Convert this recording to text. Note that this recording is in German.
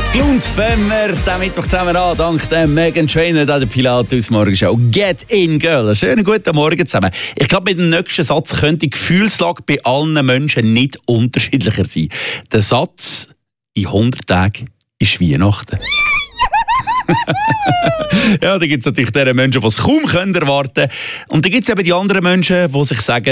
Gelohnt Femmer, den Mittwoch zusammen an, dank dem Meghan Trainor, der Pilatus Morgenshow. Get in, Girl. Schönen guten Morgen zusammen. Ich glaube, mit dem nächsten Satz könnte die Gefühlslage bei allen Menschen nicht unterschiedlicher sein. Der Satz, in 100 Tagen ist Weihnachten. Ja, da gibt es natürlich diese Menschen, die es kaum erwarten können. Und dann gibt es eben die anderen Menschen, die sich sagen,